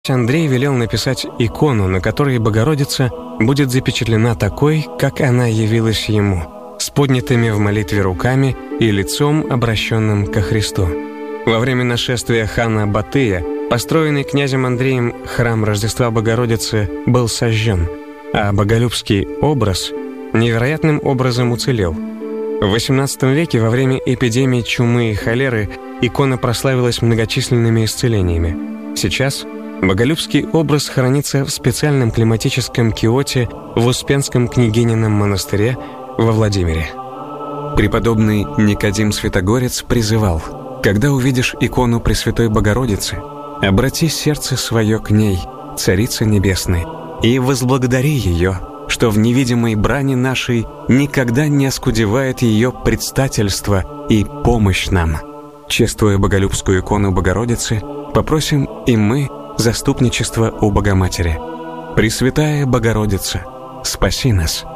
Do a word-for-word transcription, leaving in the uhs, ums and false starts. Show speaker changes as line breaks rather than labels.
Андрей велел написать икону, на которой Богородица будет запечатлена такой, как она явилась ему, с поднятыми в молитве руками и лицом, обращенным ко Христу. Во время нашествия хана Батыя построенный князем Андреем храм Рождества Богородицы был сожжен, а боголюбский образ невероятным образом уцелел. В восемнадцатом веке во время эпидемии чумы и холеры икона прославилась многочисленными исцелениями. Сейчас боголюбский образ хранится в специальном климатическом киоте в Успенском княгинином монастыре во Владимире. Преподобный Никодим Святогорец призывал: «Когда увидишь икону Пресвятой Богородицы, обрати сердце свое к ней, Царице Небесной, и возблагодари ее, что в невидимой брани нашей никогда не оскудевает ее предстательство и помощь нам». Чествуя боголюбскую икону Богородицы, попросим и мы заступничество у Богоматери. Пресвятая Богородица, спаси нас!